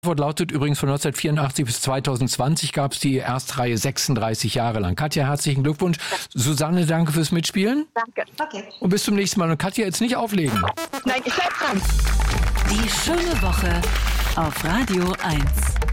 Wort lautet übrigens von 1984 bis 2020 gab es die Erstreihe 36 Jahre lang. Katja, herzlichen Glückwunsch. Susanne, danke fürs Mitspielen. Danke. Okay. Und bis zum nächsten Mal. Und Katja, jetzt nicht auflegen. Nein, ich bleib dran. Die schöne Woche auf Radio 1.